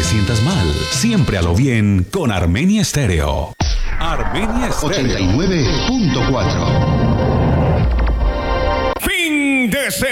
sientas mal. Siempre a lo bien con Armenia Estéreo. Armenia Estéreo 89.4.